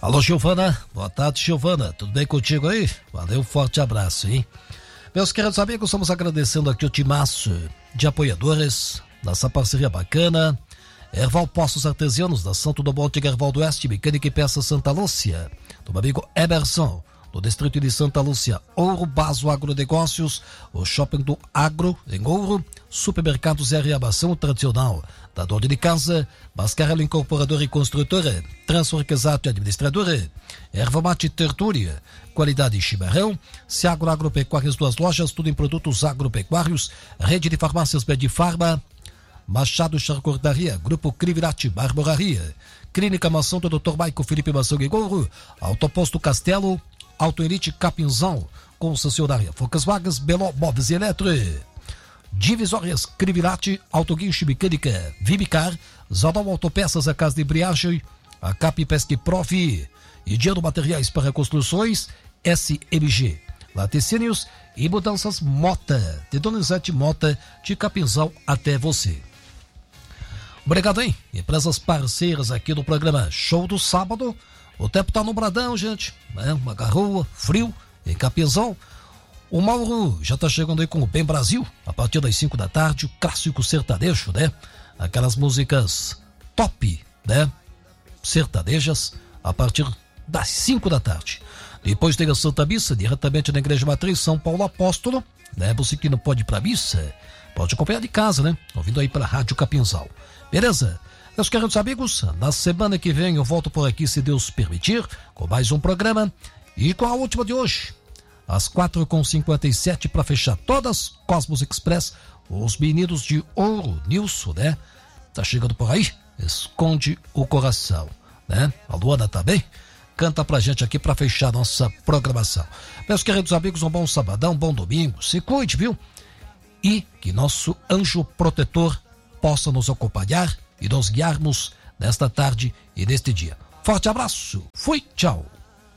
Alô, Giovana. Boa tarde, Giovana. Tudo bem contigo aí? Valeu, forte abraço, hein? Meus queridos amigos, estamos agradecendo aqui o timaço de apoiadores dessa parceria bacana. Erval Poços Artesianos, da Santo do Monte, Erval do Oeste, Mecânica e Peça Santa Lúcia, do meu amigo Emerson, do distrito de Santa Lúcia, Ouro Baso Agronegócios, o Shopping do Agro, em Ouro, Supermercado Zé Riabação tradicional, da Dona de Casa, Mascarello Incorporadora e Construtora, Transforquesato e Administradora, Erva Mate Tertúria, qualidade chimarrão, Seagro Agropecuárias, 2 lojas, tudo em produtos agropecuários, Rede de Farmácias Medifarma, Machado Charcordaria, Grupo Crivirati, Barboraria, Clínica Mação do Dr. Maico Felipe Mação Guigouro, Autoposto Castelo, Auto Elite Capinzão, concessionária Focas Vagas, Beló Móveis e Eletro, Divisórias Crivirati, Autoguinche Mecânica, Vibicar, Zadal Autopeças, a Casa de Embreagem, a Cap Pesque Prof, Higieno Materiais para Construções, SMG, Laticínios e Mudanças Mota, de Donizete Mota, de Capinzão até você. Obrigado, hein? Empresas parceiras aqui no programa Show do Sábado. O tempo tá nubladão, gente, né? Uma garoa, frio, em Capinzão. O Mauro já tá chegando aí com o Bem Brasil, a partir das 5 da tarde, o clássico sertanejo, né? Aquelas músicas top, né? Sertanejas, a partir das 5 da tarde. Depois tem a Santa Missa, diretamente na Igreja Matriz São Paulo Apóstolo, né? Você que não pode ir pra missa, pode acompanhar de casa, né? Ouvindo aí pela Rádio Capinzal. Beleza? Meus queridos amigos, na semana que vem eu volto por aqui, se Deus permitir, com mais um programa e com a última de hoje, às 4h57, para fechar todas, Cosmos Express, os meninos de ouro, Nilson, né? Tá chegando por aí, esconde o coração, né? A Luana tá bem? Canta pra gente aqui para fechar nossa programação. Meus queridos amigos, um bom sabadão, um bom domingo, se cuide, viu? E que nosso anjo protetor possa nos acompanhar e nos guiarmos nesta tarde e neste dia. Forte abraço, fui, tchau.